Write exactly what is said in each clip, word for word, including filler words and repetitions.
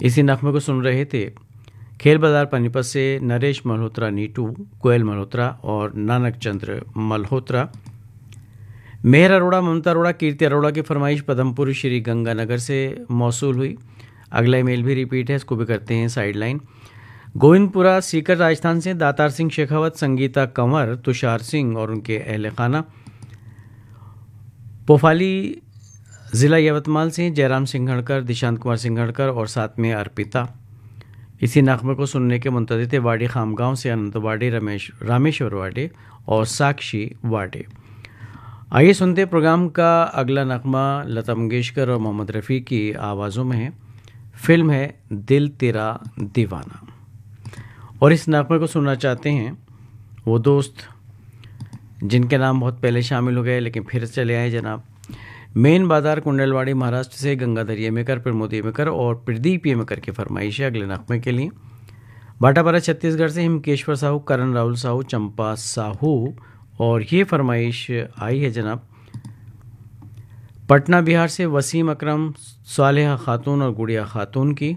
इसी नगमे को सुन रहे थे खेल बाजार पानीपत से नरेश मल्होत्रा नीटू, कोयल मल्होत्रा और नानक चंद्र मल्होत्रा। मेहर अरोड़ा, ममता अरोड़ा, कीर्ति अरोड़ा की फरमाइश पदमपुर श्री गंगानगर से मौसूल हुई। अगला ईमेल भी रिपीट है, इसको भी करते हैं साइड लाइन। गोविंदपुरा सीकर राजस्थान से दातार सिंह शेखावत, संगीता कंवर, तुषार सिंह और उनके अहल खाना। पोफाली जिला यवतमाल से जयराम सिंघड़कर, दिशांत कुमार सिंघड़कर और साथ में अर्पिता। इसी नगमे को सुनने के मुंतज़िर थे वाडी खामगांव से अनंत वाडे, रमेश रामेश्वर वाडे और साक्षी वाडे। आइए सुनते प्रोग्राम का अगला नगमा लता मंगेशकर और मोहम्मद रफ़ी की आवाज़ों में है। फिल्म है दिल तेरा दीवाना और इस नगमे को सुनना चाहते हैं वो दोस्त जिनके नाम बहुत पहले शामिल हो गए लेकिन फिर चले आए जनाब। मेन बाजार कुंडलवाड़ी महाराष्ट्र से गंगाधर येमेकर, प्रमोद येमेकर और प्रदीप येमेकर की फरमाइश है अगले नगमे के लिए। बाटापारा छत्तीसगढ़ से हिमकेश्वर साहू, करण राहुल साहू, चंपा साहू और ये फरमाइश आई है जनाब पटना बिहार से वसीम अकरम, सालेहा खातून और गुड़िया खातून की।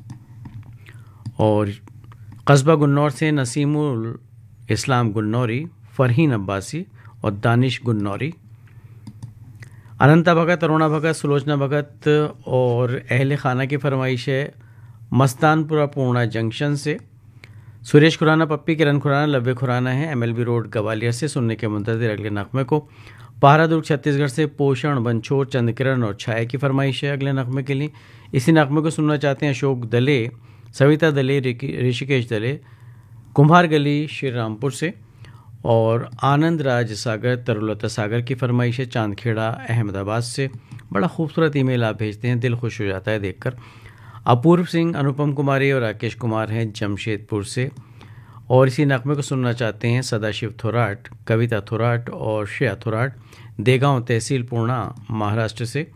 और कस्बा गुन्नौर से नसीमुल इस्लाम गुन्नौरी, फरहीन अब्बासी और दानिश गुन्नौरी। अनंता भगत, अरुणा भगत, सुलोचना भगत और अहले खाना की फरमाइश है मस्तानपुरा पूर्णा जंक्शन से। सुरेश खुराना, पप्पी, किरण खुराना, लव्य खुराना है एमएलबी रोड ग्वालियर से सुनने के मुंतज़िर अगले नगमे को। पहाड़ा दुर्ग छत्तीसगढ़ से पोषण, बंछोर, चंद्रकिरण और छाया की फरमाइश है अगले नगमे के लिए। इसी नगमे को सुनना चाहते हैं अशोक दले, सविता दले, ऋषिकेश दले, कुम्हार गली श्री रामपुर से। और आनंद राज सागर, तरुलता सागर की फरमाइश है चांदखेड़ा अहमदाबाद से। बड़ा खूबसूरत ईमेल आप भेजते हैं, दिल खुश हो जाता है देखकर। अपूर्व सिंह, अनुपम कुमारी और राकेश कुमार हैं जमशेदपुर से। और इसी नगमे को सुनना चाहते हैं सदाशिव थोराट, कविता थोराट और श्रेया थोराट, देगांव तहसील पूर्णा महाराष्ट्र से।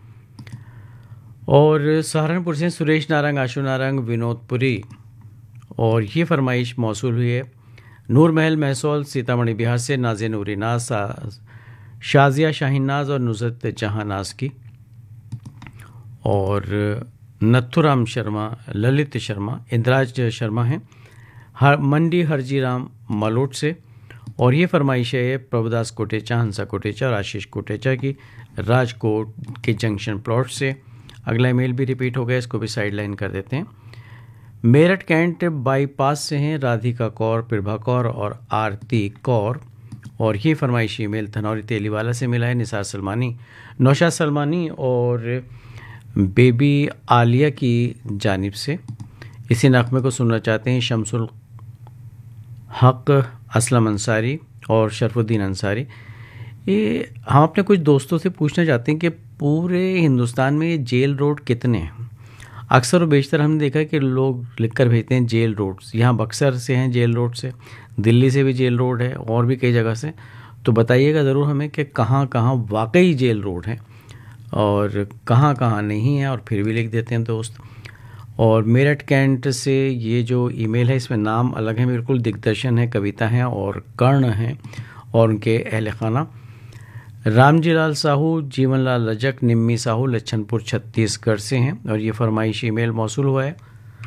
और सहारनपुर से सुरेश नारंग, आशु नारंग, विनोदपुरी और ये फरमाइश मौसूल हुई है नूर महल महसौल सीतामढ़ी बिहार से नाज़े नूरी नाज, शाजिया शाहीन नाज और नुसरत जहां नाज की। और नथुराम शर्मा, ललित शर्मा, इंद्राज शर्मा हैं हर मंडी हरजी राम मलोट से। और ये फरमाइश है प्रभुदास कोटेचा, हंसा कोटेचा और आशीष कोटेचा की, राजकोट के जंक्शन प्लॉट से। अगला ईमेल भी रिपीट हो गया, इसको भी साइड लाइन कर देते हैं। मेरठ कैंट बाईपास से हैं राधिका कौर, प्रभा कौर और आरती कौर। और ये फरमाइश ईमेल धनौरी तेलीवाला से मिला है निसार सलमानी, नौशाद सलमानी और बेबी आलिया की जानिब से। इसी नगमे को सुनना चाहते हैं शमसुल हक, असलम अंसारी और शरफुद्दीन अंसारी। ये हम अपने कुछ दोस्तों से पूछना चाहते हैं कि पूरे हिंदुस्तान में ये जेल रोड कितने हैं। अक्सर और बेशतर हमने देखा है कि लोग लिखकर भेजते हैं जेल रोड्स। यहाँ बक्सर से हैं जेल रोड से, दिल्ली से भी जेल रोड है और भी कई जगह से। तो बताइएगा ज़रूर हमें कि कहाँ कहाँ वाकई जेल रोड है और कहाँ कहाँ नहीं है, और फिर भी लिख देते हैं दोस्त। और मेरठ कैंट से ये जो ईमेल है इसमें नाम अलग हैं बिल्कुल, दिग्दर्शन है, कविता हैं और कर्ण हैं और उनके अहल खाना रामजीलाल साहू, जीवनलाल रजक, निम्मी साहू लच्छनपुर छत्तीसगढ़ से हैं। और ये फरमाइश ईमेल मौसूल हुआ है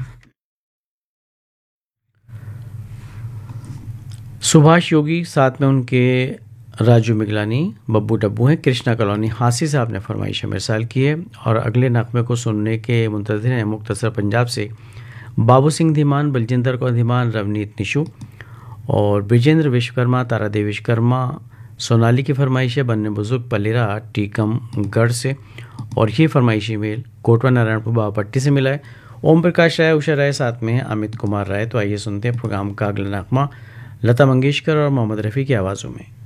सुभाष योगी, साथ में उनके राजू मिगलानी, बब्बू डब्बू हैं, कृष्णा कॉलोनी हांसी से आपने फरमाइश मिसाल की है। और अगले नगमे को सुनने के मुंतज़िर हैं मुख्तसर पंजाब से बाबू सिंह धीमान, बलजिंदर कौर धीमान, रवनीत निशु और विजेंद्र विश्वकर्मा, तारा देवी विश्वकर्मा, सोनाली की फरमाइश है बन्ने बुजुर्ग पलेरा टीकमगढ़ से। और ये फरमाइश ईमेल कोटवा नारायणपुर बाबापट्टी से मिला है। ओम प्रकाश राय, उषा राय, साथ में है अमित कुमार राय। तो आइए सुनते हैं प्रोग्राम का अगला नगमा लता मंगेशकर और मोहम्मद रफ़ी की आवाज़ों में।